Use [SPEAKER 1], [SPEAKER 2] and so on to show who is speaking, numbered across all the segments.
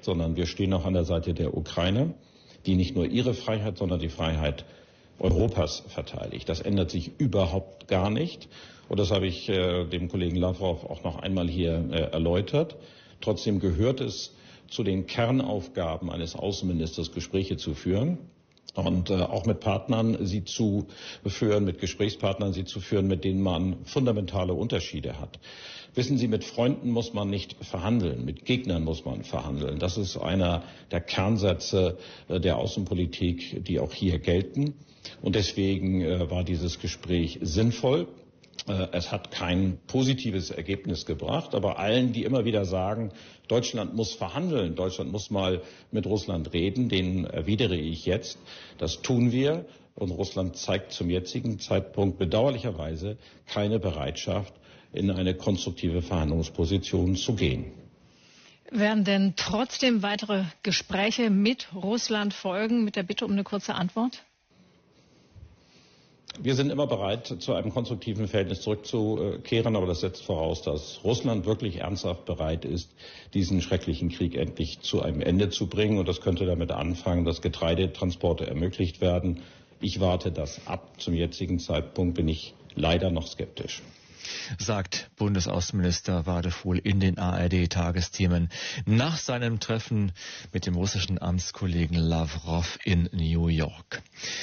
[SPEAKER 1] Recht, sondern wir stehen auch an der Seite der Ukraine, die nicht nur ihre Freiheit, sondern die Freiheit Europas verteidigt. Das ändert sich überhaupt gar nicht. Und das habe ich dem Kollegen Lavrov auch noch einmal hier erläutert. Trotzdem gehört es zu den Kernaufgaben eines Außenministers, Gespräche zu führen. Und auch mit Partnern sie zu führen, mit Gesprächspartnern sie zu führen, mit denen man fundamentale Unterschiede hat. Wissen Sie, mit Freunden muss man nicht verhandeln, mit Gegnern muss man verhandeln. Das ist einer der Kernsätze der Außenpolitik, die auch hier gelten. Und deswegen war dieses Gespräch sinnvoll. Es hat kein positives Ergebnis gebracht, aber allen, die immer wieder sagen, Deutschland muss verhandeln, Deutschland muss mal mit Russland reden, denen erwidere ich jetzt, das tun wir. Und Russland zeigt zum jetzigen Zeitpunkt bedauerlicherweise keine Bereitschaft, in eine konstruktive Verhandlungsposition zu gehen.
[SPEAKER 2] Werden denn trotzdem weitere Gespräche mit Russland folgen, mit der Bitte um eine kurze Antwort?
[SPEAKER 1] Wir sind immer bereit, zu einem konstruktiven Verhältnis zurückzukehren, aber das setzt voraus, dass Russland wirklich ernsthaft bereit ist, diesen schrecklichen Krieg endlich zu einem Ende zu bringen. Und das könnte damit anfangen, dass Getreidetransporte ermöglicht werden. Ich warte das ab. Zum jetzigen Zeitpunkt bin ich leider noch skeptisch.
[SPEAKER 3] Sagt Bundesaußenminister Wadefuhl in den ARD-Tagesthemen nach seinem Treffen mit dem russischen Amtskollegen Lavrov in New York.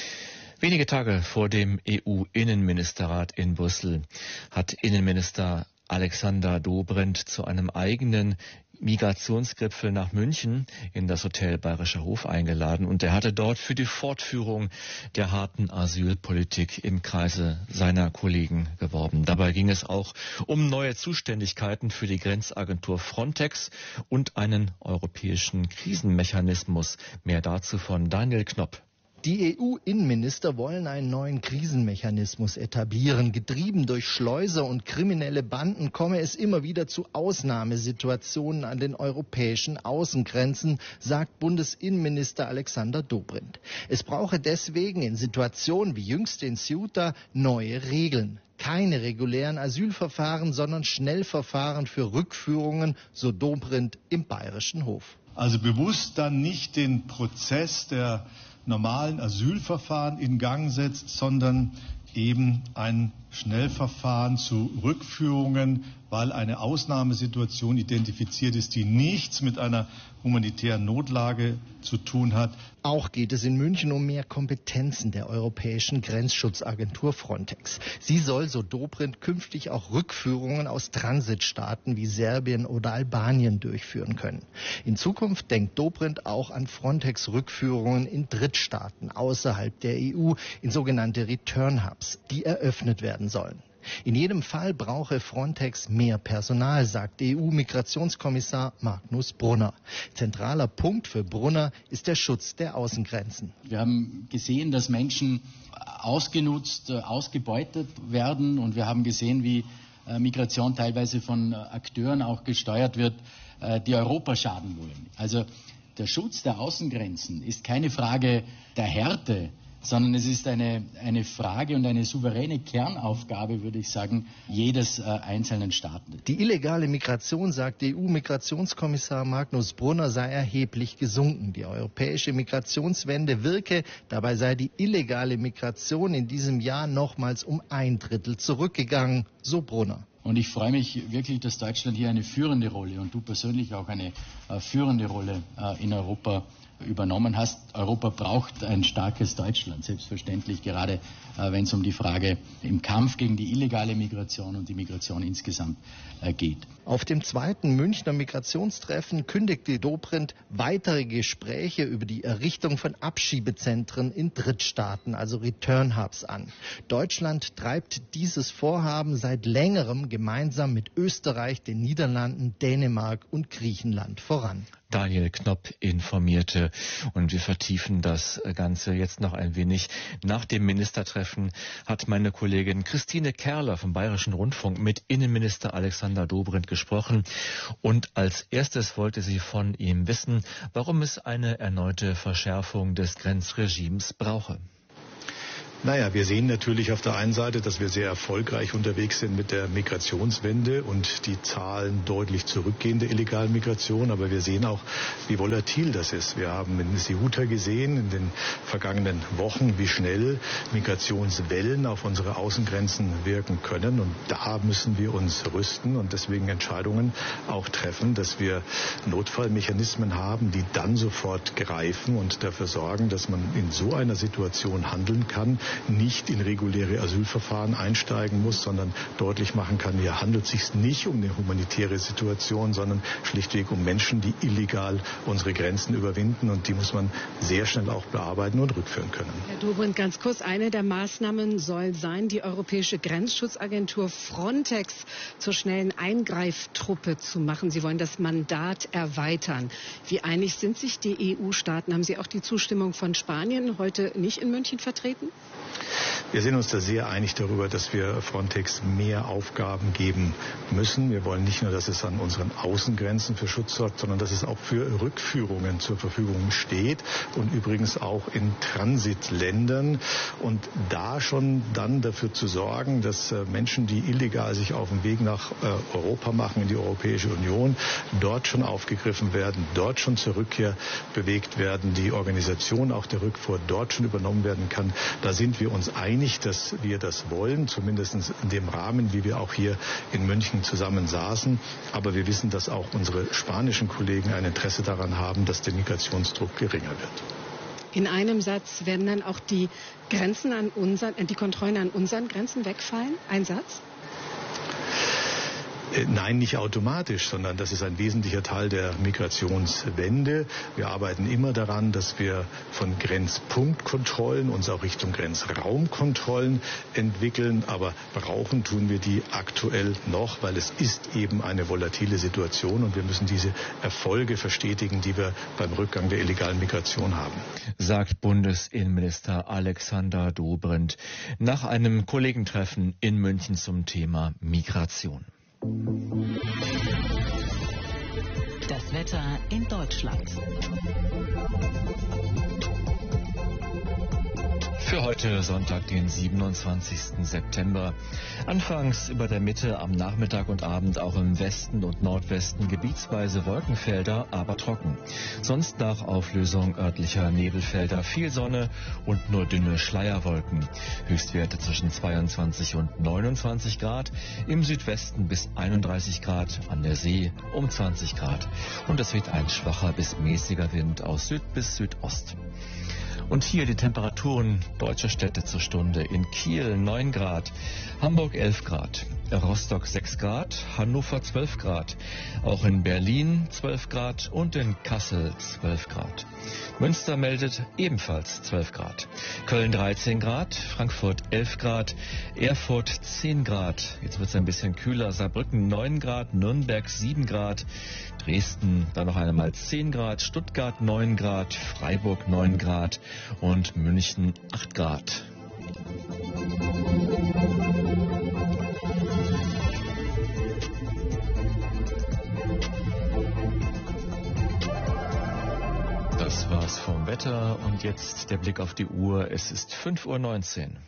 [SPEAKER 3] Wenige Tage vor dem EU-Innenministerrat in Brüssel hat Innenminister Alexander Dobrindt zu einem eigenen Migrationsgipfel nach München in das Hotel Bayerischer Hof eingeladen und er hatte dort für die Fortführung der harten Asylpolitik im Kreise seiner Kollegen geworben. Dabei ging es auch um neue Zuständigkeiten für die Grenzagentur Frontex und einen europäischen Krisenmechanismus. Mehr dazu von Daniel Knopp.
[SPEAKER 4] Die EU-Innenminister wollen einen neuen Krisenmechanismus etablieren. Getrieben durch Schleuser und kriminelle Banden komme es immer wieder zu Ausnahmesituationen an den europäischen Außengrenzen, sagt Bundesinnenminister Alexander Dobrindt. Es brauche deswegen in Situationen wie jüngst in Ceuta neue Regeln. Keine regulären Asylverfahren, sondern Schnellverfahren für Rückführungen, so Dobrindt im Bayerischen Hof.
[SPEAKER 5] Also bewusst dann nicht den Prozess der normalen Asylverfahren in Gang setzt, sondern eben ein Schnellverfahren zu Rückführungen, weil eine Ausnahmesituation identifiziert ist, die nichts mit einer humanitären Notlage zu tun hat.
[SPEAKER 4] Auch geht es in München um mehr Kompetenzen der Europäischen Grenzschutzagentur Frontex. Sie soll, so Dobrindt, künftig auch Rückführungen aus Transitstaaten wie Serbien oder Albanien durchführen können. In Zukunft denkt Dobrindt auch an Frontex-Rückführungen in Drittstaaten außerhalb der EU, in sogenannte Return Hubs, die eröffnet werden sollen. In jedem Fall brauche Frontex mehr Personal, sagt EU-Migrationskommissar Magnus Brunner. Zentraler Punkt für Brunner ist der Schutz der Außengrenzen.
[SPEAKER 6] Wir haben gesehen, dass Menschen ausgenutzt, ausgebeutet werden und wir haben gesehen, wie Migration teilweise von Akteuren auch gesteuert wird, die Europa schaden wollen. Also der Schutz der Außengrenzen ist keine Frage der Härte, sondern es ist eine Frage und eine souveräne Kernaufgabe, würde ich sagen, jedes einzelnen Staaten.
[SPEAKER 4] Die illegale Migration, sagt EU-Migrationskommissar Magnus Brunner, sei erheblich gesunken. Die europäische Migrationswende wirke, dabei sei die illegale Migration in diesem Jahr nochmals um 1/3 zurückgegangen, so Brunner.
[SPEAKER 6] Und ich freue mich wirklich, dass Deutschland hier eine führende Rolle und du persönlich auch eine führende Rolle in Europa übernommen hast. Europa braucht ein starkes Deutschland, selbstverständlich, gerade wenn es um die Frage im Kampf gegen die illegale Migration und die Migration insgesamt geht.
[SPEAKER 4] Auf dem zweiten Münchner Migrationstreffen kündigte Dobrindt weitere Gespräche über die Errichtung von Abschiebezentren in Drittstaaten, also Return Hubs, an. Deutschland treibt dieses Vorhaben seit längerem gemeinsam mit Österreich, den Niederlanden, Dänemark und Griechenland voran.
[SPEAKER 3] Daniel Knopp informierte und wir vertiefen das Ganze jetzt noch ein wenig. Nach dem Ministertreffen hat meine Kollegin Christine Kerler vom Bayerischen Rundfunk mit Innenminister Alexander Dobrindt gesprochen und als erstes wollte sie von ihm wissen, warum es eine erneute Verschärfung des Grenzregimes brauche.
[SPEAKER 5] Naja, wir sehen natürlich auf der einen Seite, dass wir sehr erfolgreich unterwegs sind mit der Migrationswende und die Zahlen deutlich zurückgehen der illegalen Migration. Aber wir sehen auch, wie volatil das ist. Wir haben in Ceuta gesehen in den vergangenen Wochen, wie schnell Migrationswellen auf unsere Außengrenzen wirken können. Und da müssen wir uns rüsten und deswegen Entscheidungen auch treffen, dass wir Notfallmechanismen haben, die dann sofort greifen und dafür sorgen, dass man in so einer Situation handeln kann, nicht in reguläre Asylverfahren einsteigen muss, sondern deutlich machen kann, hier handelt es sich nicht um eine humanitäre Situation, sondern schlichtweg um Menschen, die illegal unsere Grenzen überwinden, und die muss man sehr schnell auch bearbeiten und rückführen können.
[SPEAKER 7] Herr Dobrindt, ganz kurz, eine der Maßnahmen soll sein, die europäische Grenzschutzagentur Frontex zur schnellen Eingreiftruppe zu machen. Sie wollen das Mandat erweitern. Wie einig sind sich die EU-Staaten? Haben Sie auch die Zustimmung von Spanien heute nicht in München vertreten?
[SPEAKER 5] Wir sind uns da sehr einig darüber, dass wir Frontex mehr Aufgaben geben müssen. Wir wollen nicht nur, dass es an unseren Außengrenzen für Schutz sorgt, sondern dass es auch für Rückführungen zur Verfügung steht und übrigens auch in Transitländern. Und da schon dann dafür zu sorgen, dass Menschen, die illegal sich auf den Weg nach Europa machen, in die Europäische Union, dort schon aufgegriffen werden, dort schon zur Rückkehr bewegt werden, die Organisation auch der Rückfuhr dort schon übernommen werden kann. Da sind wir uns einig, dass wir das wollen, zumindest in dem Rahmen, wie wir auch hier in München zusammen saßen. Aber wir wissen, dass auch unsere spanischen Kollegen ein Interesse daran haben, dass der Migrationsdruck geringer wird.
[SPEAKER 7] In einem Satz werden dann auch die Kontrollen an unseren Grenzen wegfallen? Ein Satz?
[SPEAKER 5] Nein, nicht automatisch, sondern das ist ein wesentlicher Teil der Migrationswende. Wir arbeiten immer daran, dass wir von Grenzpunktkontrollen uns auch Richtung Grenzraumkontrollen entwickeln. Aber brauchen tun wir die aktuell noch, weil es ist eben eine volatile Situation und wir müssen diese Erfolge verstetigen, die wir beim Rückgang der illegalen Migration haben.
[SPEAKER 3] Sagt Bundesinnenminister Alexander Dobrindt nach einem Kollegentreffen in München zum Thema Migration.
[SPEAKER 8] Das Wetter in Deutschland.
[SPEAKER 3] Für heute Sonntag, den 27. September. Anfangs über der Mitte, am Nachmittag und Abend auch im Westen und Nordwesten gebietsweise Wolkenfelder, aber trocken. Sonst nach Auflösung örtlicher Nebelfelder viel Sonne und nur dünne Schleierwolken. Höchstwerte zwischen 22 und 29 Grad, im Südwesten bis 31 Grad, an der See um 20 Grad. Und es weht ein schwacher bis mäßiger Wind aus Süd bis Südost. Und hier die Temperaturen deutscher Städte zur Stunde. In Kiel 9 Grad, Hamburg 11 Grad, Rostock 6 Grad, Hannover 12 Grad, auch in Berlin 12 Grad und in Kassel 12 Grad. Münster meldet ebenfalls 12 Grad, Köln 13 Grad, Frankfurt 11 Grad, Erfurt 10 Grad, jetzt wird es ein bisschen kühler, Saarbrücken 9 Grad, Nürnberg 7 Grad, Dresden dann noch einmal 10 Grad, Stuttgart 9 Grad, Freiburg 9 Grad und München 8 Grad. Das war's vom Wetter und jetzt der Blick auf die Uhr. Es ist 5:19 Uhr.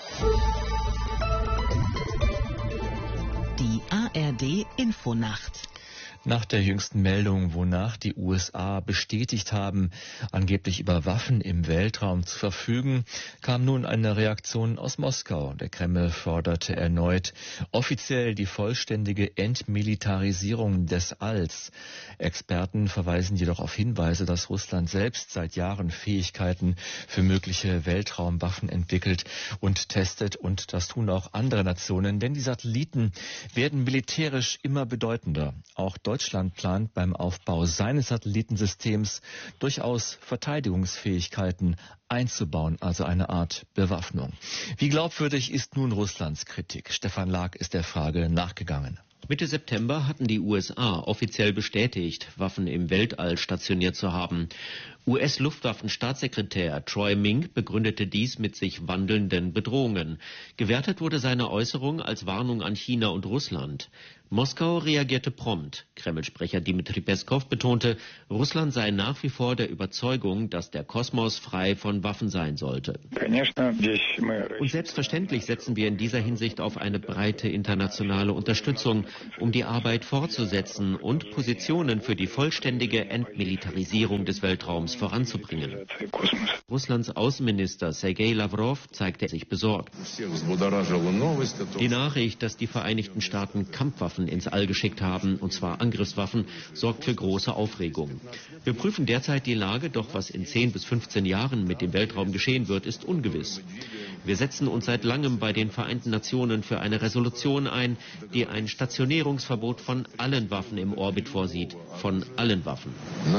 [SPEAKER 8] Die ARD Infonacht.
[SPEAKER 3] Nach der jüngsten Meldung, wonach die USA bestätigt haben, angeblich über Waffen im Weltraum zu verfügen, kam nun eine Reaktion aus Moskau. Der Kreml forderte erneut offiziell die vollständige Entmilitarisierung des Alls. Experten verweisen jedoch auf Hinweise, dass Russland selbst seit Jahren Fähigkeiten für mögliche Weltraumwaffen entwickelt und testet, und das tun auch andere Nationen, denn die Satelliten werden militärisch immer bedeutender. Auch Deutschland plant beim Aufbau seines Satellitensystems durchaus Verteidigungsfähigkeiten einzubauen, also eine Art Bewaffnung. Wie glaubwürdig ist nun Russlands Kritik? Stefan Lag ist der Frage nachgegangen.
[SPEAKER 9] Mitte September hatten die USA offiziell bestätigt, Waffen im Weltall stationiert zu haben. US-Luftwaffenstaatssekretär Troy Mink begründete dies mit sich wandelnden Bedrohungen. Gewertet wurde seine Äußerung als Warnung an China und Russland. Moskau reagierte prompt. Kreml-Sprecher Dmitri Peskov betonte, Russland sei nach wie vor der Überzeugung, dass der Kosmos frei von Waffen sein sollte. Und selbstverständlich setzen wir in dieser Hinsicht auf eine breite internationale Unterstützung, um die Arbeit fortzusetzen und Positionen für die vollständige Entmilitarisierung des Weltraums voranzubringen. Russlands Außenminister Sergei Lavrov zeigte sich besorgt. Die Nachricht, dass die Vereinigten Staaten Kampfwaffen ins All geschickt haben, und zwar Angriffswaffen, sorgt für große Aufregung. Wir prüfen derzeit die Lage, doch was in 10 bis 15 Jahren mit dem Weltraum geschehen wird, ist ungewiss. Wir setzen uns seit langem bei den Vereinten Nationen für eine Resolution ein, die ein Stationierungsverbot von allen Waffen im Orbit vorsieht. Von allen Waffen.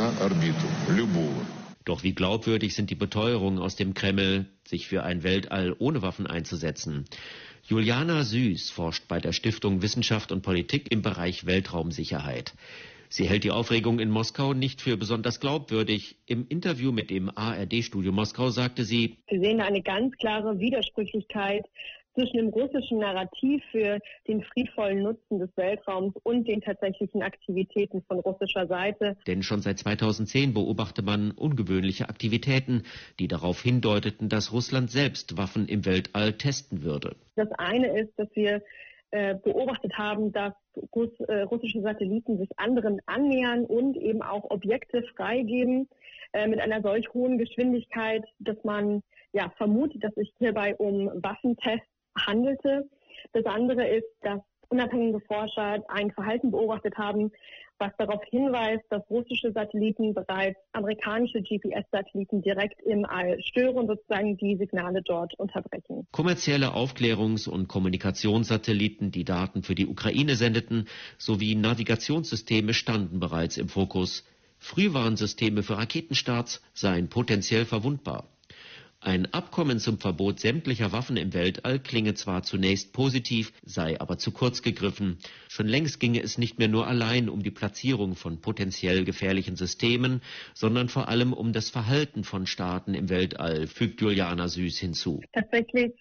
[SPEAKER 9] Doch wie glaubwürdig sind die Beteuerungen aus dem Kreml, sich für ein Weltall ohne Waffen einzusetzen? Juliana Süß forscht bei der Stiftung Wissenschaft und Politik im Bereich Weltraumsicherheit. Sie hält die Aufregung in Moskau nicht für besonders glaubwürdig. Im Interview mit dem ARD-Studio Moskau sagte sie:
[SPEAKER 10] Wir sehen eine ganz klare Widersprüchlichkeit zwischen dem russischen Narrativ für den friedvollen Nutzen des Weltraums und den tatsächlichen Aktivitäten von russischer Seite.
[SPEAKER 9] Denn schon seit 2010 beobachte man ungewöhnliche Aktivitäten, die darauf hindeuteten, dass Russland selbst Waffen im Weltall testen würde.
[SPEAKER 10] Das eine ist, dass wir beobachtet haben, dass russische Satelliten sich anderen annähern und eben auch Objekte freigeben mit einer solch hohen Geschwindigkeit, dass man vermutet, dass sich hierbei um Waffentests handelte. Das andere ist, dass unabhängige Forscher ein Verhalten beobachtet haben, was darauf hinweist, dass russische Satelliten bereits amerikanische GPS-Satelliten direkt im All stören und sozusagen die Signale dort unterbrechen.
[SPEAKER 9] Kommerzielle Aufklärungs- und Kommunikationssatelliten, die Daten für die Ukraine sendeten, sowie Navigationssysteme standen bereits im Fokus. Frühwarnsysteme für Raketenstarts seien potenziell verwundbar. Ein Abkommen zum Verbot sämtlicher Waffen im Weltall klinge zwar zunächst positiv, sei aber zu kurz gegriffen. Schon längst ginge es nicht mehr nur allein um die Platzierung von potenziell gefährlichen Systemen, sondern vor allem um das Verhalten von Staaten im Weltall, fügt Juliana Süß hinzu.
[SPEAKER 10] Tatsächlich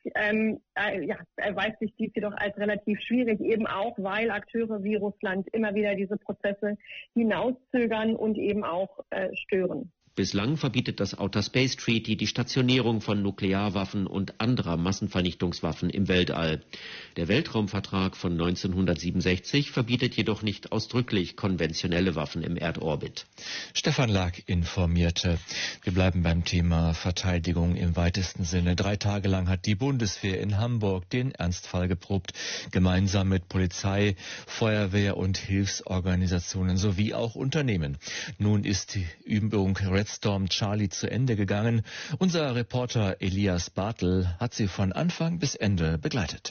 [SPEAKER 10] erweist sich dies jedoch als relativ schwierig, eben auch, weil Akteure wie Russland immer wieder diese Prozesse hinauszögern und eben auch stören.
[SPEAKER 9] Bislang verbietet das Outer Space Treaty die Stationierung von Nuklearwaffen und anderer Massenvernichtungswaffen im Weltall. Der Weltraumvertrag von 1967 verbietet jedoch nicht ausdrücklich konventionelle Waffen im Erdorbit.
[SPEAKER 3] Stefan Lag informierte. Wir bleiben beim Thema Verteidigung im weitesten Sinne. 3 Tage lang hat die Bundeswehr in Hamburg den Ernstfall geprobt, gemeinsam mit Polizei, Feuerwehr und Hilfsorganisationen sowie auch Unternehmen. Nun ist die Übung Red Storm Charlie zu Ende gegangen. Unser Reporter Elias Bartel hat sie von Anfang bis Ende begleitet.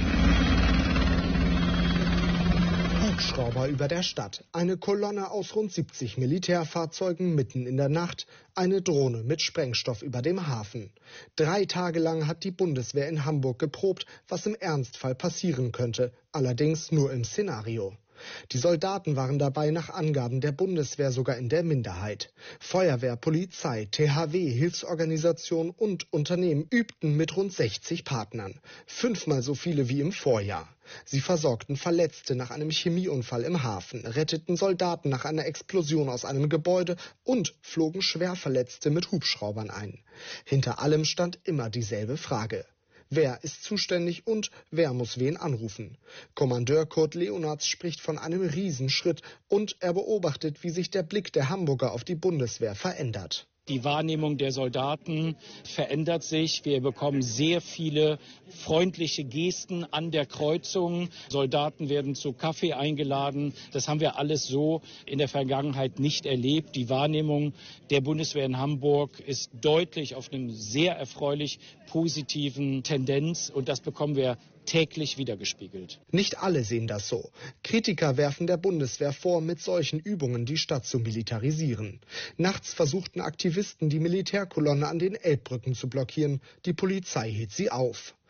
[SPEAKER 11] Hubschrauber über der Stadt, eine Kolonne aus rund 70 Militärfahrzeugen mitten in der Nacht, eine Drohne mit Sprengstoff über dem Hafen. 3 Tage lang hat die Bundeswehr in Hamburg geprobt, was im Ernstfall passieren könnte, allerdings nur im Szenario. Die Soldaten waren dabei nach Angaben der Bundeswehr sogar in der Minderheit. Feuerwehr, Polizei, THW, Hilfsorganisation und Unternehmen übten mit rund 60 Partnern. 5-mal so viele wie im Vorjahr. Sie versorgten Verletzte nach einem Chemieunfall im Hafen, retteten Soldaten nach einer Explosion aus einem Gebäude und flogen Schwerverletzte mit Hubschraubern ein. Hinter allem stand immer dieselbe Frage: Wer ist zuständig und wer muss wen anrufen? Kommandeur Kurt Leonards spricht von einem Riesenschritt und er beobachtet, wie sich der Blick der Hamburger auf die Bundeswehr verändert.
[SPEAKER 12] Die Wahrnehmung der Soldaten verändert sich. Wir bekommen sehr viele freundliche Gesten an der Kreuzung. Soldaten werden zu Kaffee eingeladen. Das haben wir alles so in der Vergangenheit nicht erlebt. Die Wahrnehmung der Bundeswehr in Hamburg ist deutlich auf einem sehr erfreulich positiven Tendenz und das bekommen wir täglich wiedergespiegelt.
[SPEAKER 11] Nicht alle sehen das so. Kritiker werfen der Bundeswehr vor, mit solchen Übungen die Stadt zu militarisieren. Nachts versuchten Aktivisten, die Militärkolonne an den Elbbrücken zu blockieren. Die Polizei hielt sie auf.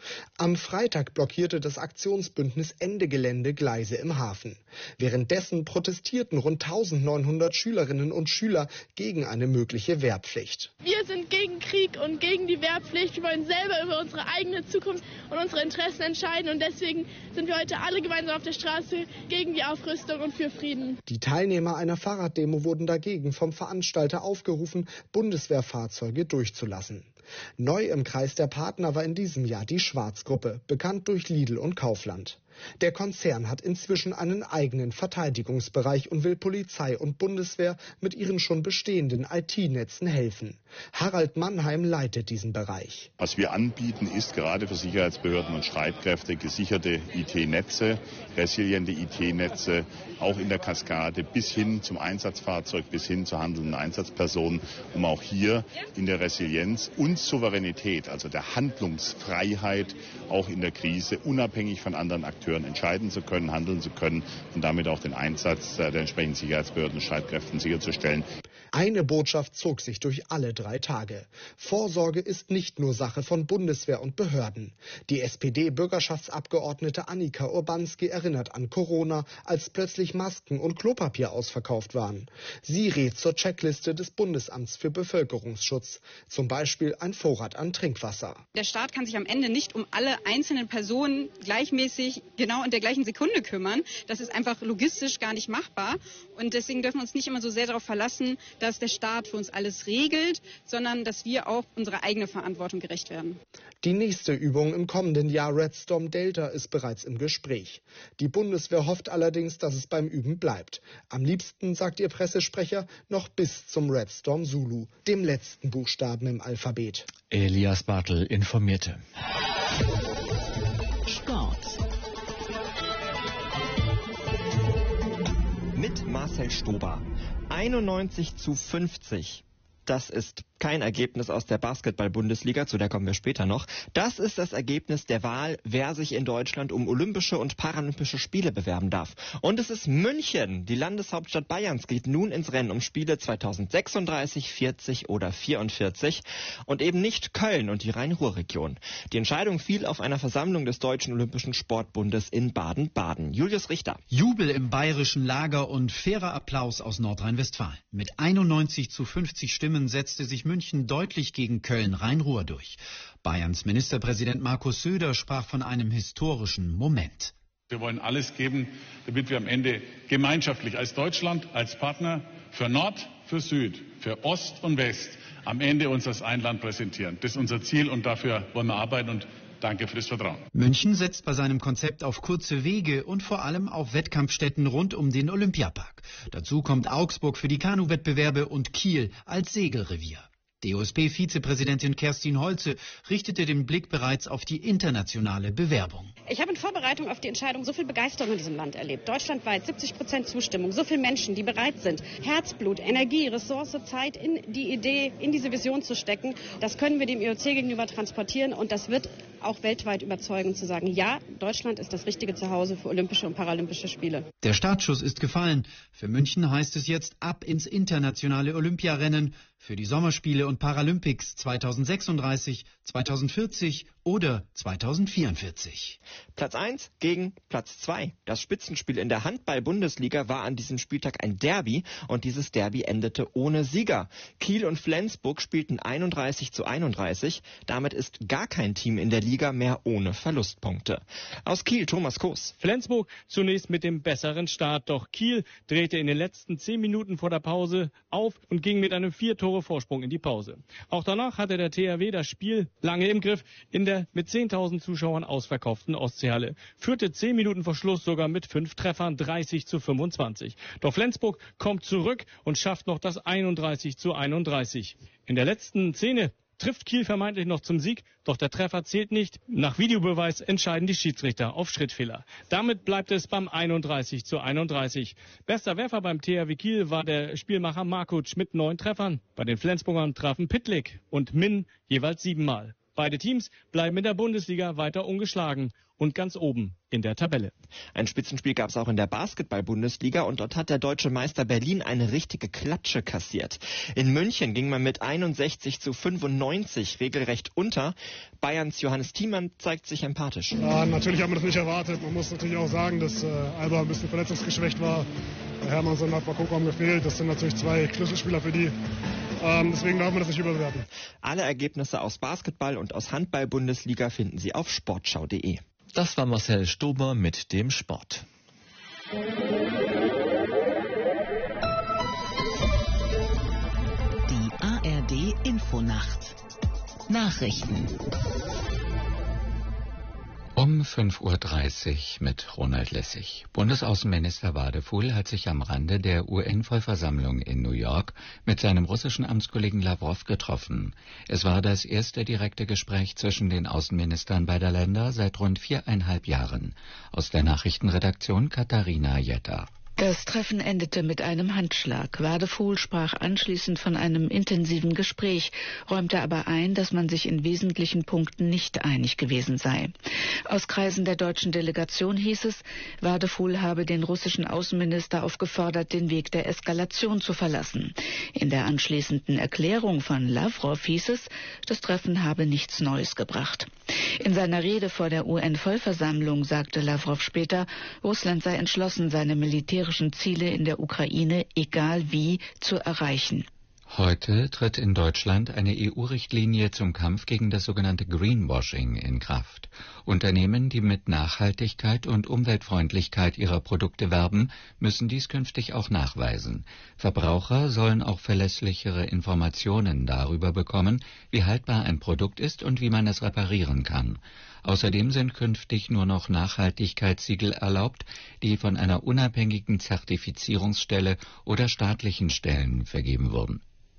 [SPEAKER 11] Am Freitag blockierte das Aktionsbündnis Ende Gelände Gleise im Hafen. Währenddessen protestierten rund 1900 Schülerinnen und Schüler gegen eine mögliche Wehrpflicht.
[SPEAKER 13] Wir sind gegen Krieg und gegen die Wehrpflicht. Wir wollen selber über unsere eigene Zukunft und unsere Interessen entscheiden. Und deswegen sind wir heute alle gemeinsam auf der Straße gegen die Aufrüstung und für Frieden. Die Teilnehmer einer Fahrraddemo wurden dagegen vom Veranstalter aufgerufen, Bundeswehrfahrzeuge durchzulassen. Neu im Kreis der Partner war in diesem Jahr die Schwarz-Gruppe, bekannt durch Lidl und Kaufland. Der Konzern hat inzwischen einen eigenen Verteidigungsbereich und will Polizei und Bundeswehr mit ihren schon bestehenden IT-Netzen helfen. Harald Mannheim leitet diesen Bereich.
[SPEAKER 14] Was wir anbieten, ist gerade für Sicherheitsbehörden und Streitkräfte gesicherte IT-Netze, resiliente IT-Netze, auch in der Kaskade bis hin zum Einsatzfahrzeug, bis hin zur handelnden Einsatzperson, um auch hier in der Resilienz und Souveränität, also der Handlungsfreiheit, auch in der Krise unabhängig von anderen Akteuren entscheiden zu können, handeln zu können und damit auch den Einsatz der entsprechenden Sicherheitsbehörden und Streitkräften sicherzustellen.
[SPEAKER 11] Eine Botschaft zog sich durch alle 3 Tage. Vorsorge ist nicht nur Sache von Bundeswehr und Behörden. Die SPD-Bürgerschaftsabgeordnete Annika Urbanski erinnert an Corona, als plötzlich Masken und Klopapier ausverkauft waren. Sie rät zur Checkliste des Bundesamts für Bevölkerungsschutz. Zum Beispiel ein Vorrat an Trinkwasser.
[SPEAKER 15] Der Staat kann sich am Ende nicht um alle einzelnen Personen gleichmäßig genau in der gleichen Sekunde kümmern. Das ist einfach logistisch gar nicht machbar. Und deswegen dürfen wir uns nicht immer so sehr darauf verlassen, dass der Staat für uns alles regelt, sondern dass wir auch unserer eigenen Verantwortung gerecht werden.
[SPEAKER 11] Die nächste Übung im kommenden Jahr Red Storm Delta ist bereits im Gespräch. Die Bundeswehr hofft allerdings, dass es beim Üben bleibt. Am liebsten, sagt ihr Pressesprecher, noch bis zum Red Storm Zulu, dem letzten Buchstaben im Alphabet.
[SPEAKER 3] Elias Bartel informierte.
[SPEAKER 8] Sport.
[SPEAKER 16] Mit Marcel Stober. 91:50. Das ist kein Ergebnis aus der Basketball-Bundesliga, zu der kommen wir später noch. Das ist das Ergebnis der Wahl, wer sich in Deutschland um Olympische und Paralympische Spiele bewerben darf. Und es ist München, die Landeshauptstadt Bayerns, geht nun ins Rennen um Spiele 2036, 40 oder 44 und eben nicht Köln und die Rhein-Ruhr-Region. Die Entscheidung fiel auf einer Versammlung des Deutschen Olympischen Sportbundes in Baden-Baden. Julius Richter.
[SPEAKER 17] Jubel im bayerischen Lager und fairer Applaus aus Nordrhein-Westfalen. Mit 91:50 Stimmen setzte sich München deutlich gegen Köln-Rhein-Ruhr durch. Bayerns Ministerpräsident Markus Söder sprach von einem historischen Moment.
[SPEAKER 18] Wir wollen alles geben, damit wir am Ende gemeinschaftlich als Deutschland, als Partner für Nord, für Süd, für Ost und West am Ende uns als ein Land präsentieren. Das ist unser Ziel und dafür wollen wir arbeiten und danke für das Vertrauen.
[SPEAKER 17] München setzt bei seinem Konzept auf kurze Wege und vor allem auf Wettkampfstätten rund um den Olympiapark. Dazu kommt Augsburg für die Kanuwettbewerbe und Kiel als Segelrevier. DOSB-Vizepräsidentin Kerstin Holze richtete den Blick bereits auf die internationale Bewerbung.
[SPEAKER 19] Ich habe in Vorbereitung auf die Entscheidung so viel Begeisterung in diesem Land erlebt. Deutschlandweit 70% Zustimmung, so viele Menschen, die bereit sind, Herzblut, Energie, Ressource, Zeit in die Idee, in diese Vision zu stecken. Das können wir dem IOC gegenüber transportieren und das wird auch weltweit überzeugen, zu sagen, ja, Deutschland ist das richtige Zuhause für Olympische und Paralympische Spiele.
[SPEAKER 17] Der Startschuss ist gefallen. Für München heißt es jetzt ab ins internationale Olympiarennen für die Sommerspiele und Paralympics 2036, 2040 oder 2044.
[SPEAKER 16] Platz 1 gegen Platz 2. Das Spitzenspiel in der Handball-Bundesliga war an diesem Spieltag ein Derby und dieses Derby endete ohne Sieger. Kiel und Flensburg spielten 31:31. Damit ist gar kein Team in der Liga mehr ohne Verlustpunkte. Aus Kiel, Thomas Koos.
[SPEAKER 20] Flensburg zunächst mit dem besseren Start, doch Kiel drehte in den letzten 10 Minuten vor der Pause auf und ging mit einem 4-Tore-Vorsprung in die Pause. Auch danach hatte der THW das Spiel lange im Griff in der mit 10.000 Zuschauern ausverkauften Ostseehalle. Führte 10 Minuten vor Schluss sogar mit 5 Treffern 30:25. Doch Flensburg kommt zurück und schafft noch das 31:31. In der letzten Szene trifft Kiel vermeintlich noch zum Sieg, doch der Treffer zählt nicht. Nach Videobeweis entscheiden die Schiedsrichter auf Schrittfehler. Damit bleibt es beim 31:31. Bester Werfer beim THW Kiel war der Spielmacher Markuc mit 9 Treffern. Bei den Flensburgern trafen Pitlick und Min jeweils 7 Mal. Beide Teams bleiben in der Bundesliga weiter ungeschlagen. und ganz oben in der Tabelle.
[SPEAKER 16] Ein Spitzenspiel gab es auch in der Basketball-Bundesliga und dort hat der deutsche Meister Berlin eine richtige Klatsche kassiert. In München ging man mit 61:95 regelrecht unter. Bayerns Johannes Thiemann zeigt sich empathisch.
[SPEAKER 21] Ja, natürlich haben wir das nicht erwartet. Man muss natürlich auch sagen, dass Alba ein bisschen verletzungsgeschwächt war. Hermannsson hat Bakokom gefehlt. Das sind natürlich zwei Schlüsselspieler für die. Deswegen darf man das nicht überbewerten.
[SPEAKER 16] Alle Ergebnisse aus Basketball und aus Handball-Bundesliga finden Sie auf sportschau.de.
[SPEAKER 3] Das war Marcel Stuber mit dem Sport.
[SPEAKER 8] Die ARD Infonacht. Nachrichten.
[SPEAKER 22] Um 5:30 Uhr mit Ronald Lessig. Bundesaußenminister Wadefuhl hat sich am Rande der UN-Vollversammlung in New York mit seinem russischen Amtskollegen Lavrov getroffen. Es war das erste direkte Gespräch zwischen den Außenministern beider Länder seit rund 4,5 Jahren. Aus der Nachrichtenredaktion Katharina Jetter.
[SPEAKER 23] Das Treffen endete mit einem Handschlag. Wadefuhl sprach anschließend von einem intensiven Gespräch, räumte aber ein, dass man sich in wesentlichen Punkten nicht einig gewesen sei. Aus Kreisen der deutschen Delegation hieß es, Wadefuhl habe den russischen Außenminister aufgefordert, den Weg der Eskalation zu verlassen. In der anschließenden Erklärung von Lavrov hieß es, das Treffen habe nichts Neues gebracht. In seiner Rede vor der UN-Vollversammlung sagte Lavrov später, Russland sei entschlossen, seine militärischen Ziele in der Ukraine, egal wie, zu erreichen.
[SPEAKER 22] Heute tritt in Deutschland eine EU-Richtlinie zum Kampf gegen das sogenannte Greenwashing in Kraft. Unternehmen, die mit Nachhaltigkeit und Umweltfreundlichkeit ihrer Produkte werben, müssen dies künftig auch nachweisen. Verbraucher sollen auch verlässlichere Informationen darüber bekommen, wie haltbar ein Produkt ist und wie man es reparieren kann. Außerdem sind künftig nur noch Nachhaltigkeitssiegel erlaubt, die von einer unabhängigen Zertifizierungsstelle oder staatlichen Stellen vergeben wurden.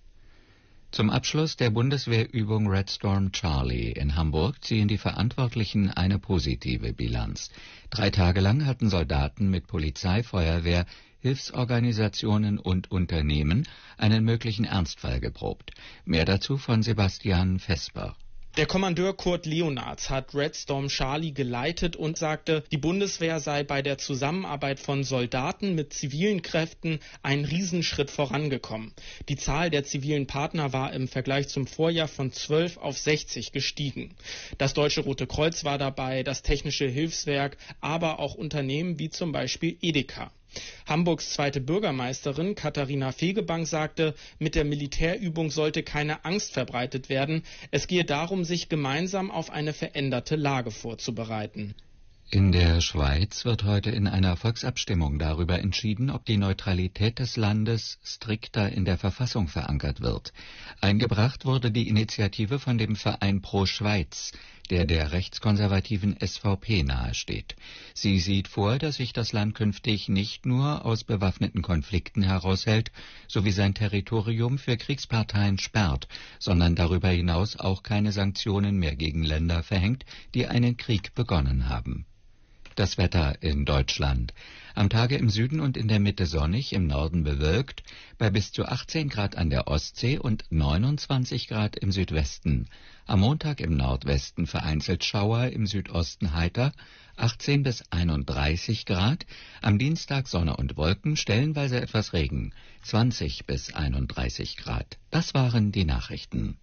[SPEAKER 22] Zum Abschluss der Bundeswehrübung Red Storm Charlie in Hamburg ziehen die Verantwortlichen eine positive Bilanz. 3 Tage lang hatten Soldaten mit Polizei, Feuerwehr, Hilfsorganisationen und Unternehmen einen möglichen Ernstfall geprobt. Mehr dazu von Sebastian Vesper.
[SPEAKER 24] Der Kommandeur Kurt Leonards hat Red Storm Charlie geleitet und sagte, die Bundeswehr sei bei der Zusammenarbeit von Soldaten mit zivilen Kräften einen Riesenschritt vorangekommen. Die Zahl der zivilen Partner war im Vergleich zum Vorjahr von 12 auf 60 gestiegen. Das Deutsche Rote Kreuz war dabei, das Technische Hilfswerk, aber auch Unternehmen wie zum Beispiel Edeka. Hamburgs zweite Bürgermeisterin Katharina Fegebank sagte, mit der Militärübung sollte keine Angst verbreitet werden. Es gehe darum, sich gemeinsam auf eine veränderte Lage vorzubereiten.
[SPEAKER 22] In der Schweiz wird heute in einer Volksabstimmung darüber entschieden, ob die Neutralität des Landes strikter in der Verfassung verankert wird. Eingebracht wurde die Initiative von dem Verein Pro Schweiz, der rechtskonservativen SVP nahesteht. Sie sieht vor, dass sich das Land künftig nicht nur aus bewaffneten Konflikten heraushält, sowie sein Territorium für Kriegsparteien sperrt, sondern darüber hinaus auch keine Sanktionen mehr gegen Länder verhängt, die einen Krieg begonnen haben. Das Wetter in Deutschland. Am Tage im Süden und in der Mitte sonnig, im Norden bewölkt, bei bis zu 18 Grad an der Ostsee und 29 Grad im Südwesten. Am Montag im Nordwesten vereinzelt Schauer, im Südosten heiter, 18 bis 31 Grad. Am Dienstag Sonne und Wolken, stellenweise etwas Regen, 20 bis 31 Grad. Das waren die Nachrichten.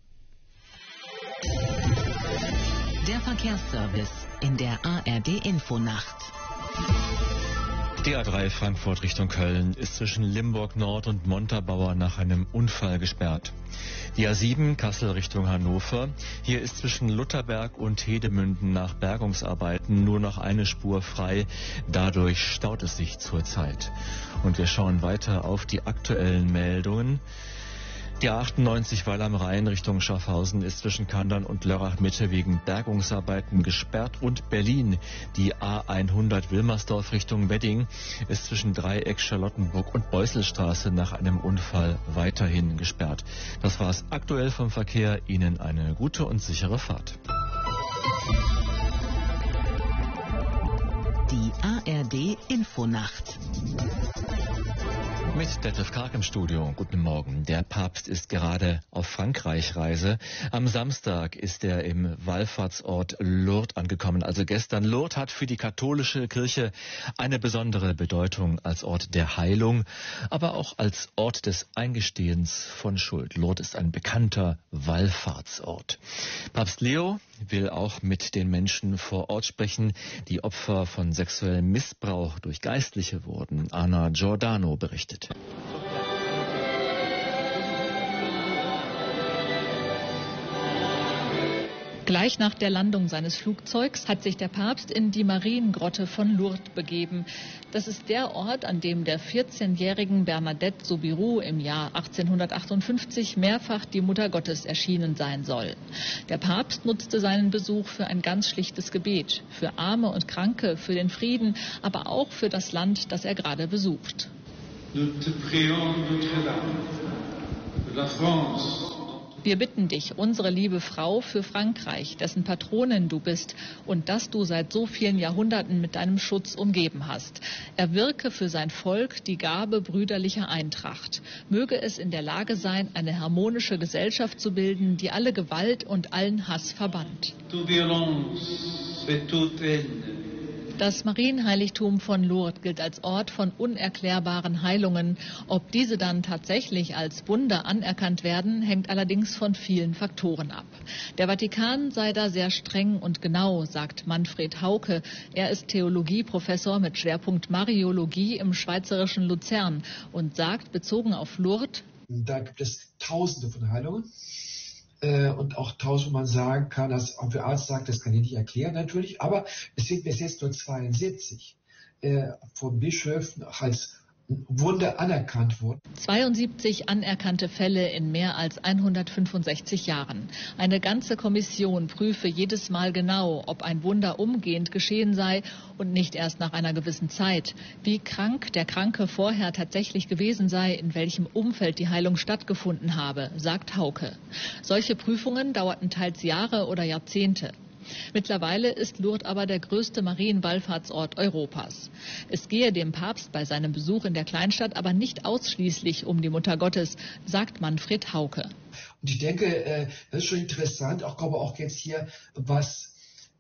[SPEAKER 8] Der Verkehrsservice in der ARD Infonacht.
[SPEAKER 3] Die A3 Frankfurt Richtung Köln ist zwischen Limburg Nord und Montabaur nach einem Unfall gesperrt. Die A7 Kassel Richtung Hannover. Hier ist zwischen Lutherberg und Hedemünden nach Bergungsarbeiten nur noch eine Spur frei. Dadurch staut es sich zurzeit. Und wir schauen weiter auf die aktuellen Meldungen. Die A98 Weil am Rhein Richtung Schaffhausen ist zwischen Kandern und Lörrach Mitte wegen Bergungsarbeiten gesperrt und Berlin. Die A100 Wilmersdorf Richtung Wedding ist zwischen Dreieck, Charlottenburg und Beusselstraße nach einem Unfall weiterhin gesperrt. Das war's aktuell vom Verkehr. Ihnen eine gute und sichere Fahrt.
[SPEAKER 8] Die ARD Infonacht.
[SPEAKER 3] Mit Detlef Karg im Studio. Guten Morgen. Der Papst ist gerade auf Frankreich-Reise. Am Samstag ist er im Wallfahrtsort Lourdes angekommen, also gestern. Lourdes hat für die katholische Kirche eine besondere Bedeutung als Ort der Heilung, aber auch als Ort des Eingestehens von Schuld. Lourdes ist ein bekannter Wallfahrtsort. Papst Leo will auch mit den Menschen vor Ort sprechen, die Opfer von sexuellem Missbrauch durch Geistliche wurden. Anna Giordano berichtet.
[SPEAKER 1] Gleich nach der Landung seines Flugzeugs hat sich der Papst in die Mariengrotte von Lourdes begeben. Das ist der Ort, an dem der 14-jährigen Bernadette Soubirous im Jahr 1858 mehrfach die Mutter Gottes erschienen sein soll. Der Papst nutzte seinen Besuch für ein ganz schlichtes Gebet, für Arme und Kranke, für den Frieden, aber auch für das Land, das er gerade besucht. Wir bitten dich, unsere liebe Frau, für Frankreich, dessen Patronin du bist und das du seit so vielen Jahrhunderten mit deinem Schutz umgeben hast. Erwirke für sein Volk die Gabe brüderlicher Eintracht. Möge es in der Lage sein, eine harmonische Gesellschaft zu bilden, die alle Gewalt und allen Hass verbannt. Das Marienheiligtum von Lourdes gilt als Ort von unerklärbaren Heilungen. Ob diese dann tatsächlich als Wunder anerkannt werden, hängt allerdings von vielen Faktoren ab. Der Vatikan sei da sehr streng und genau, sagt Manfred Hauke. Er ist Theologieprofessor mit Schwerpunkt Mariologie im schweizerischen Luzern und sagt, bezogen auf Lourdes:
[SPEAKER 2] Da gibt es Tausende von Heilungen. Und auch tausend, wo man sagen kann, dass auch der Arzt sagt, das kann ich nicht erklären natürlich, aber es sind bis jetzt nur 72 von Bischöfen als Wunder anerkannt worden.
[SPEAKER 1] 72 anerkannte Fälle in mehr als 165 Jahren. Eine ganze Kommission prüfe jedes Mal genau, ob ein Wunder umgehend geschehen sei und nicht erst nach einer gewissen Zeit. Wie krank der Kranke vorher tatsächlich gewesen sei, in welchem Umfeld die Heilung stattgefunden habe, sagt Hauke. Solche Prüfungen dauerten teils Jahre oder Jahrzehnte. Mittlerweile ist Lourdes aber der größte Marienwallfahrtsort Europas. Es gehe dem Papst bei seinem Besuch in der Kleinstadt aber nicht ausschließlich um die Mutter Gottes, sagt Manfred Hauke.
[SPEAKER 2] Und ich denke, das ist schon interessant, auch jetzt hier, was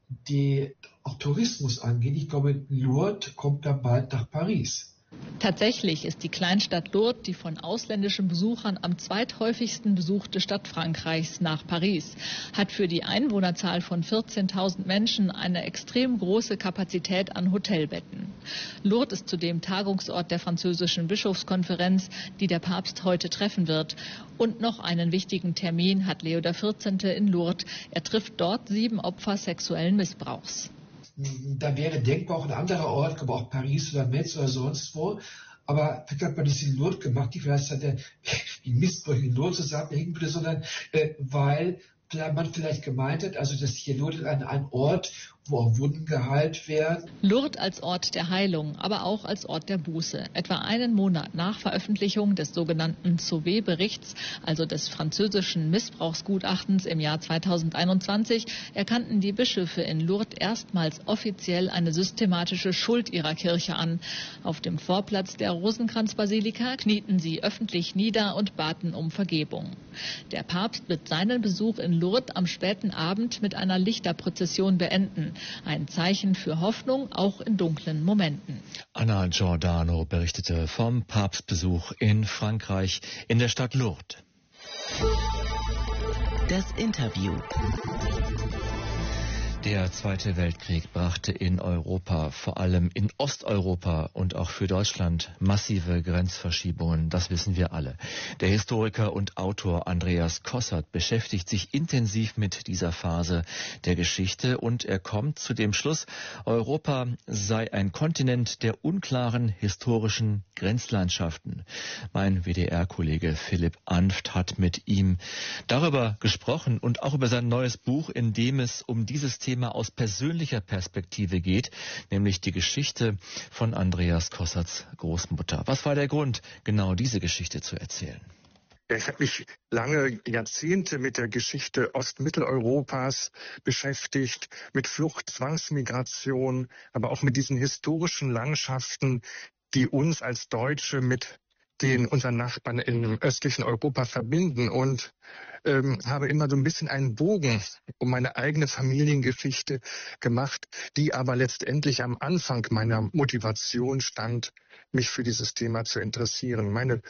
[SPEAKER 2] auch Tourismus angeht. Ich glaube, Lourdes kommt dann bald nach Paris.
[SPEAKER 1] Tatsächlich ist die Kleinstadt Lourdes die von ausländischen Besuchern am zweithäufigsten besuchte Stadt Frankreichs nach Paris, hat für die Einwohnerzahl von 14.000 Menschen eine extrem große Kapazität an Hotelbetten. Lourdes ist zudem Tagungsort der französischen Bischofskonferenz, die der Papst heute treffen wird. Und noch einen wichtigen Termin hat Leo XIV. In Lourdes. Er trifft dort 7 Opfer sexuellen Missbrauchs.
[SPEAKER 2] Da wäre denkbar auch ein anderer Ort, aber auch Paris oder Metz oder sonst wo. Aber vielleicht hat man das in Lourdes gemacht, die vielleicht die Missbräuche in Lourdes zusammenhängen würde, sondern weil man vielleicht gemeint hat, also dass hier Lourdes ein Ort, wo auch Wunden geheilt werden.
[SPEAKER 1] Lourdes als Ort der Heilung, aber auch als Ort der Buße. Etwa einen Monat nach Veröffentlichung des sogenannten Sauvé-Berichts, also des französischen Missbrauchsgutachtens im Jahr 2021, erkannten die Bischöfe in Lourdes erstmals offiziell eine systematische Schuld ihrer Kirche an. Auf dem Vorplatz der Rosenkranzbasilika knieten sie öffentlich nieder und baten um Vergebung. Der Papst wird seinen Besuch in Lourdes am späten Abend mit einer Lichterprozession beenden. Ein Zeichen für Hoffnung, auch in dunklen Momenten.
[SPEAKER 3] Anna Giordano berichtete vom Papstbesuch in Frankreich in der Stadt Lourdes.
[SPEAKER 8] Das Interview.
[SPEAKER 3] Der Zweite Weltkrieg brachte in Europa, vor allem in Osteuropa und auch für Deutschland, massive Grenzverschiebungen. Das wissen wir alle. Der Historiker und Autor Andreas Kossert beschäftigt sich intensiv mit dieser Phase der Geschichte und er kommt zu dem Schluss, Europa sei ein Kontinent der unklaren historischen Grenzlandschaften. Mein WDR-Kollege Philipp Anft hat mit ihm darüber gesprochen und auch über sein neues Buch, in dem es um dieses Thema aus persönlicher Perspektive geht, nämlich die Geschichte von Andreas Kosserts Großmutter. Was war der Grund, genau diese Geschichte zu erzählen?
[SPEAKER 4] Ich habe mich lange Jahrzehnte mit der Geschichte Ostmitteleuropas beschäftigt, mit Flucht, Zwangsmigration, aber auch mit diesen historischen Landschaften, die uns als Deutsche mit den unseren Nachbarn im östlichen Europa verbinden und habe immer so ein bisschen einen Bogen um meine eigene Familiengeschichte gemacht, die aber letztendlich am Anfang meiner Motivation stand, mich für dieses Thema zu interessieren. Meine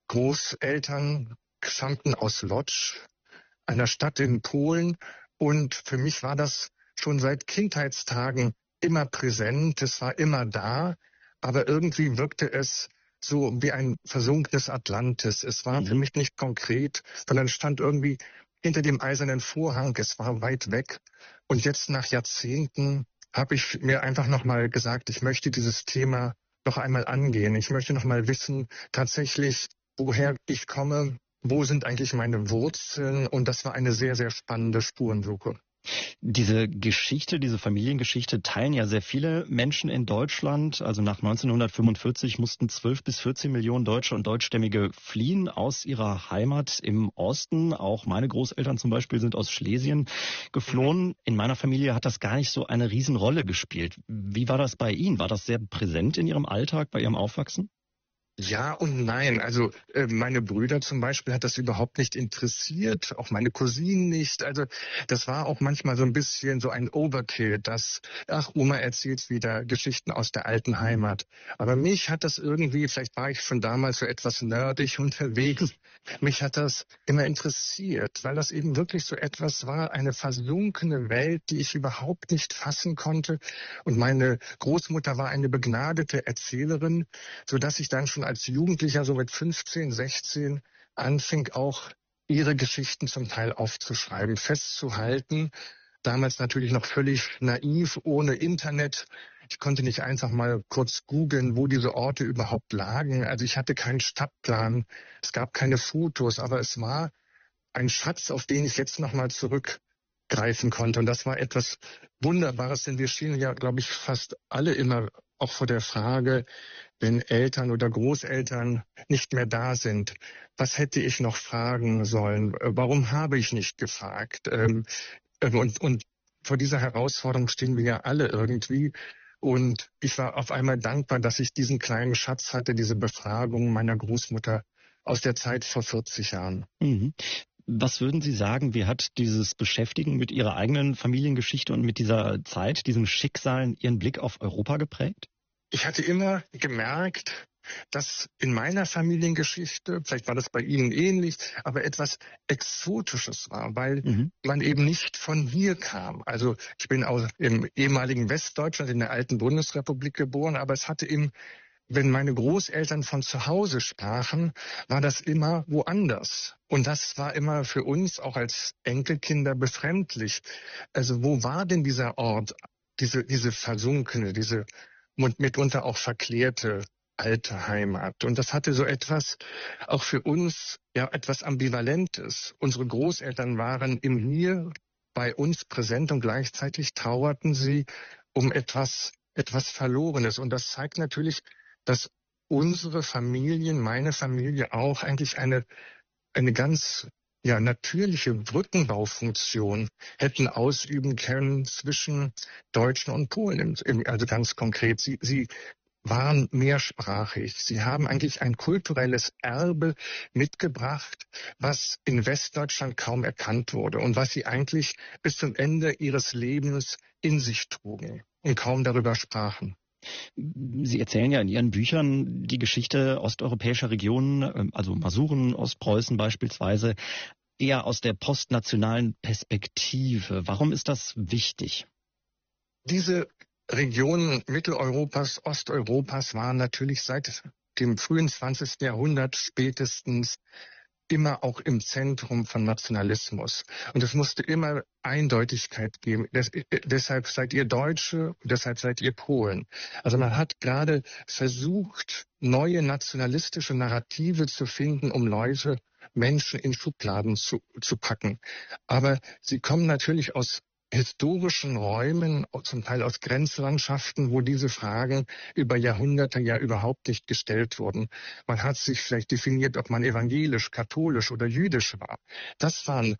[SPEAKER 4] Großeltern stammten aus Łódź, einer Stadt in Polen, und für mich war das schon seit Kindheitstagen immer präsent, es war immer da, aber irgendwie wirkte es so wie ein versunkenes Atlantis. Es war für mich nicht konkret, sondern stand irgendwie hinter dem eisernen Vorhang. Es war weit weg. Und jetzt nach Jahrzehnten habe ich mir einfach nochmal gesagt, ich möchte dieses Thema noch einmal angehen. Ich möchte nochmal wissen, tatsächlich, woher ich komme, wo sind eigentlich meine Wurzeln. Und das war eine sehr, sehr spannende Spurensuche.
[SPEAKER 5] Diese Geschichte, diese Familiengeschichte teilen ja sehr viele Menschen in Deutschland. Also nach 1945 mussten 12 bis 14 Millionen Deutsche und Deutschstämmige fliehen aus ihrer Heimat im Osten. Auch meine Großeltern zum Beispiel sind aus Schlesien geflohen. In meiner Familie hat das gar nicht so eine Riesenrolle gespielt. Wie war das bei Ihnen? War das sehr präsent in Ihrem Alltag, bei Ihrem Aufwachsen?
[SPEAKER 4] Ja und nein. Also meine Brüder zum Beispiel hat das überhaupt nicht interessiert, auch meine Cousinen nicht. Also das war auch manchmal so ein bisschen so ein Overkill, dass, ach, Oma erzählt wieder Geschichten aus der alten Heimat. Aber mich hat das irgendwie, vielleicht war ich schon damals so etwas nerdig unterwegs, mich hat das immer interessiert, weil das eben wirklich so etwas war, eine versunkene Welt, die ich überhaupt nicht fassen konnte. Und meine Großmutter war eine begnadete Erzählerin, sodass ich dann schon als Jugendlicher, so mit 15, 16, anfing auch ihre Geschichten zum Teil aufzuschreiben, festzuhalten. Damals natürlich noch völlig naiv, ohne Internet. Ich konnte nicht einfach mal kurz googeln, wo diese Orte überhaupt lagen. Also ich hatte keinen Stadtplan, es gab keine Fotos, aber es war ein Schatz, auf den ich jetzt nochmal zurückgreifen konnte. Und das war etwas Wunderbares, denn wir stehen ja, glaube ich, fast alle immer auch vor der Frage, wenn Eltern oder Großeltern nicht mehr da sind, was hätte ich noch fragen sollen? Warum habe ich nicht gefragt? Und vor dieser Herausforderung stehen wir ja alle irgendwie. Und ich war auf einmal dankbar, dass ich diesen kleinen Schatz hatte, diese Befragung meiner Großmutter aus der Zeit vor 40 Jahren.
[SPEAKER 5] Mhm. Was würden Sie sagen, wie hat dieses Beschäftigen mit Ihrer eigenen Familiengeschichte und mit dieser Zeit, diesen Schicksalen, Ihren Blick auf Europa geprägt?
[SPEAKER 4] Ich hatte immer gemerkt, dass in meiner Familiengeschichte, vielleicht war das bei Ihnen ähnlich, aber etwas Exotisches war, weil man eben nicht von hier kam. Also ich bin auch im ehemaligen Westdeutschland, in der alten Bundesrepublik geboren, aber es hatte eben, wenn meine Großeltern von zu Hause sprachen, war das immer woanders. Und das war immer für uns auch als Enkelkinder befremdlich. Also wo war denn dieser Ort, diese versunkene, diese mitunter auch verklärte alte Heimat? Und das hatte so etwas, auch für uns, ja, etwas Ambivalentes. Unsere Großeltern waren im Hier bei uns präsent und gleichzeitig trauerten sie um etwas Verlorenes. Und das zeigt natürlich, dass unsere Familien, meine Familie auch, eigentlich eine ganz natürliche Brückenbaufunktion hätten ausüben können zwischen Deutschen und Polen. Also ganz konkret, sie waren mehrsprachig. Sie haben eigentlich ein kulturelles Erbe mitgebracht, was in Westdeutschland kaum erkannt wurde und was sie eigentlich bis zum Ende ihres Lebens in sich trugen und kaum darüber sprachen.
[SPEAKER 5] Sie erzählen ja in Ihren Büchern die Geschichte osteuropäischer Regionen, also Masuren, Ostpreußen beispielsweise, eher aus der postnationalen Perspektive. Warum ist das wichtig?
[SPEAKER 4] Diese Regionen Mitteleuropas, Osteuropas waren natürlich seit dem frühen 20. Jahrhundert spätestens immer auch im Zentrum von Nationalismus. Und es musste immer Eindeutigkeit geben. Deshalb seid ihr Deutsche, deshalb seid ihr Polen. Also man hat gerade versucht, neue nationalistische Narrative zu finden, um Menschen in Schubladen zu packen. Aber sie kommen natürlich aus historischen Räumen, zum Teil aus Grenzlandschaften, wo diese Fragen über Jahrhunderte ja überhaupt nicht gestellt wurden. Man hat sich vielleicht definiert, ob man evangelisch, katholisch oder jüdisch war. Das waren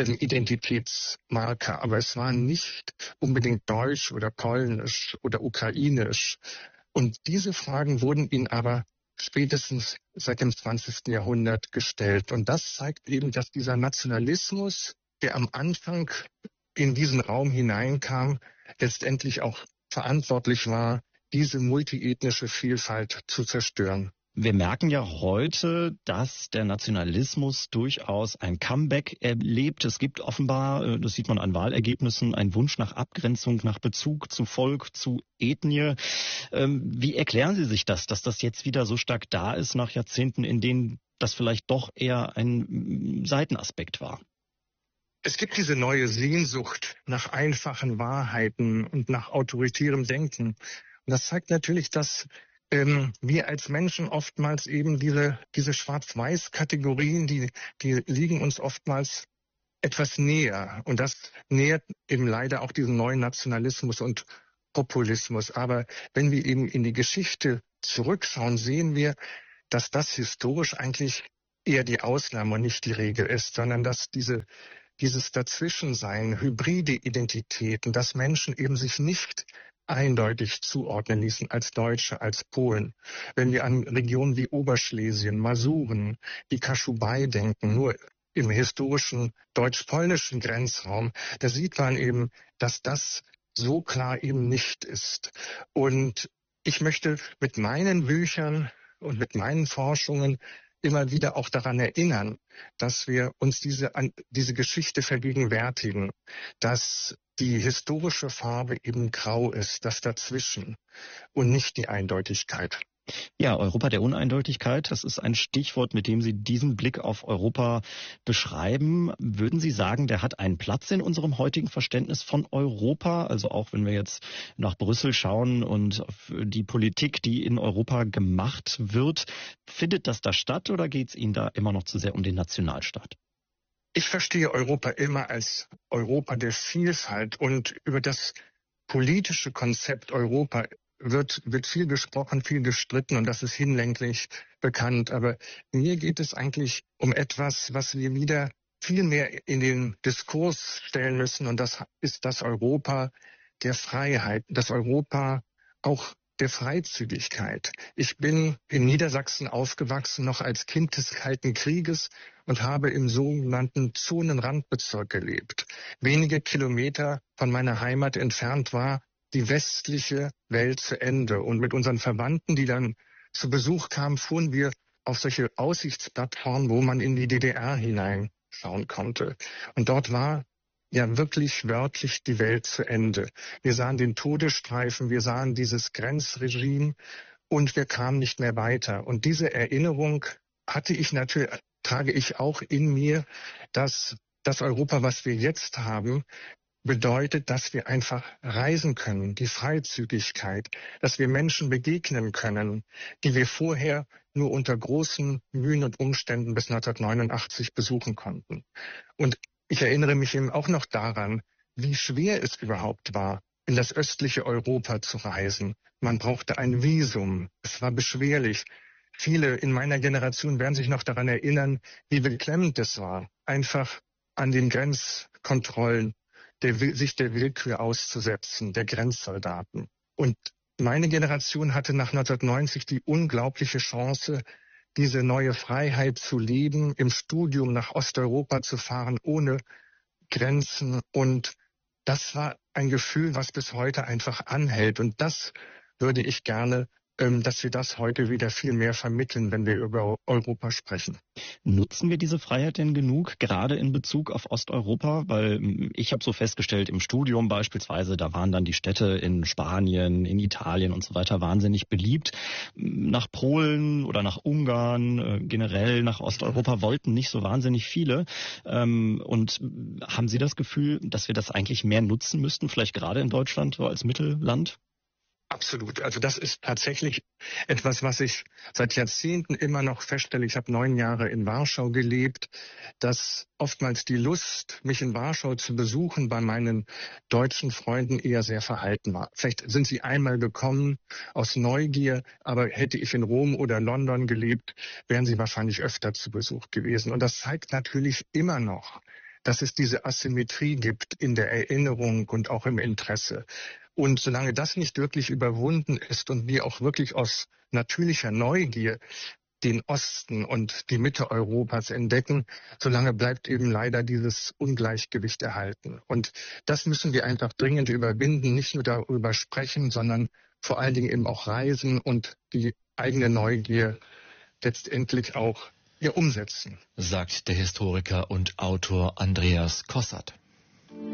[SPEAKER 4] Identitätsmarker, aber es war nicht unbedingt deutsch oder polnisch oder ukrainisch. Und diese Fragen wurden ihnen aber spätestens seit dem 20. Jahrhundert gestellt. Und das zeigt eben, dass dieser Nationalismus, der am Anfang in diesen Raum hineinkam, letztendlich auch verantwortlich war, diese multiethnische Vielfalt zu zerstören.
[SPEAKER 5] Wir merken ja heute, dass der Nationalismus durchaus ein Comeback erlebt. Es gibt offenbar, das sieht man an Wahlergebnissen, einen Wunsch nach Abgrenzung, nach Bezug zu Volk, zu Ethnie. Wie erklären Sie sich das, dass das jetzt wieder so stark da ist nach Jahrzehnten, in denen das vielleicht doch eher ein Seitenaspekt war?
[SPEAKER 4] Es gibt diese neue Sehnsucht nach einfachen Wahrheiten und nach autoritärem Denken. Und das zeigt natürlich, dass wir als Menschen oftmals eben diese Schwarz-Weiß-Kategorien, die liegen uns oftmals etwas näher. Und das nähert eben leider auch diesen neuen Nationalismus und Populismus. Aber wenn wir eben in die Geschichte zurückschauen, sehen wir, dass das historisch eigentlich eher die Ausnahme und nicht die Regel ist, sondern dass dieses Dazwischensein, hybride Identitäten, dass Menschen eben sich nicht eindeutig zuordnen ließen als Deutsche, als Polen. Wenn wir an Regionen wie Oberschlesien, Masuren, die Kaschubei denken, nur im historischen deutsch-polnischen Grenzraum, da sieht man eben, dass das so klar eben nicht ist. Und ich möchte mit meinen Büchern und mit meinen Forschungen immer wieder auch daran erinnern, dass wir uns diese Geschichte vergegenwärtigen, dass die historische Farbe eben grau ist, das Dazwischen und nicht die Eindeutigkeit.
[SPEAKER 5] Ja, Europa der Uneindeutigkeit, das ist ein Stichwort, mit dem Sie diesen Blick auf Europa beschreiben. Würden Sie sagen, der hat einen Platz in unserem heutigen Verständnis von Europa? Also auch wenn wir jetzt nach Brüssel schauen und auf die Politik, die in Europa gemacht wird, findet das da statt oder geht es Ihnen da immer noch zu sehr um den Nationalstaat?
[SPEAKER 4] Ich verstehe Europa immer als Europa der Vielfalt und über das politische Konzept Europa wird viel gesprochen, viel gestritten und das ist hinlänglich bekannt. Aber mir geht es eigentlich um etwas, was wir wieder viel mehr in den Diskurs stellen müssen und das ist das Europa der Freiheit, das Europa auch der Freizügigkeit. Ich bin in Niedersachsen aufgewachsen, noch als Kind des Kalten Krieges und habe im sogenannten Zonenrandbezirk gelebt. Wenige Kilometer von meiner Heimat entfernt war die westliche Welt zu Ende. Und mit unseren Verwandten, die dann zu Besuch kamen, fuhren wir auf solche Aussichtsplattformen, wo man in die DDR hineinschauen konnte. Und dort war ja wirklich wörtlich die Welt zu Ende. Wir sahen den Todesstreifen, wir sahen dieses Grenzregime und wir kamen nicht mehr weiter. Und diese Erinnerung trage ich auch in mir, dass das Europa, was wir jetzt haben, bedeutet, dass wir einfach reisen können, die Freizügigkeit, dass wir Menschen begegnen können, die wir vorher nur unter großen Mühen und Umständen bis 1989 besuchen konnten. Und ich erinnere mich eben auch noch daran, wie schwer es überhaupt war, in das östliche Europa zu reisen. Man brauchte ein Visum. Es war beschwerlich. Viele in meiner Generation werden sich noch daran erinnern, wie beklemmend es war, einfach an den Grenzkontrollen sich der Willkür auszusetzen, der Grenzsoldaten. Und meine Generation hatte nach 1990 die unglaubliche Chance, diese neue Freiheit zu leben, im Studium nach Osteuropa zu fahren, ohne Grenzen. Und das war ein Gefühl, was bis heute einfach anhält. Und das würde ich gerne, dass wir das heute wieder viel mehr vermitteln, wenn wir über Europa sprechen.
[SPEAKER 5] Nutzen wir diese Freiheit denn genug, gerade in Bezug auf Osteuropa? Weil ich habe so festgestellt, im Studium beispielsweise, da waren dann die Städte in Spanien, in Italien und so weiter wahnsinnig beliebt. Nach Polen oder nach Ungarn, generell nach Osteuropa wollten nicht so wahnsinnig viele. Und haben Sie das Gefühl, dass wir das eigentlich mehr nutzen müssten, vielleicht gerade in Deutschland so als Mittelland?
[SPEAKER 4] Absolut. Also das ist tatsächlich etwas, was ich seit Jahrzehnten immer noch feststelle. Ich habe 9 Jahre in Warschau gelebt, dass oftmals die Lust, mich in Warschau zu besuchen, bei meinen deutschen Freunden eher sehr verhalten war. Vielleicht sind sie einmal gekommen aus Neugier, aber hätte ich in Rom oder London gelebt, wären sie wahrscheinlich öfter zu Besuch gewesen. Und das zeigt natürlich immer noch, dass es diese Asymmetrie gibt in der Erinnerung und auch im Interesse. Und solange das nicht wirklich überwunden ist und wir auch wirklich aus natürlicher Neugier den Osten und die Mitte Europas entdecken, solange bleibt eben leider dieses Ungleichgewicht erhalten. Und das müssen wir einfach dringend überwinden, nicht nur darüber sprechen, sondern vor allen Dingen eben auch reisen und die eigene Neugier letztendlich auch umsetzen.
[SPEAKER 3] Sagt der Historiker und Autor Andreas Kossert.